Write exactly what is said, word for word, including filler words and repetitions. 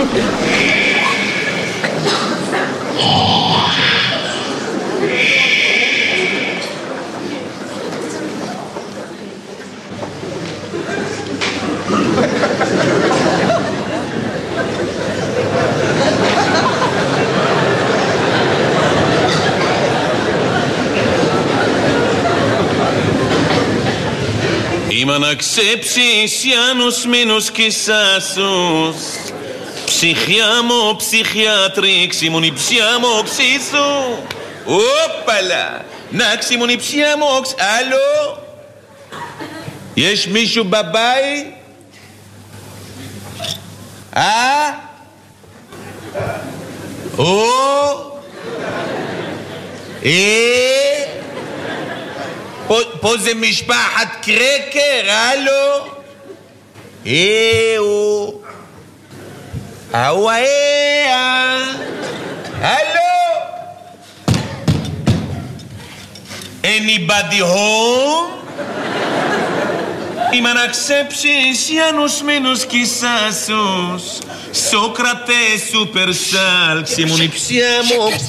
Είμαι να ξέψεις Ιάνους μήνους και σάσους. Ψυχιά μου, ψυχιάτρη, ξυμουνιψιά μου, ξύσου. Όπαλα, να ξυμουνιψιά μου, ξ... Άλλο. יש מישהו בבית? אה? או? אה? פה זה משפחת קרקר, הלו? אהו. אהו אה. הלו? Anybody home? Είμαι να ξέψεις Ιάνους μήνους και σάσους. Σόκρατε, σούπερ σάλ, ξυμουνιψιά μου.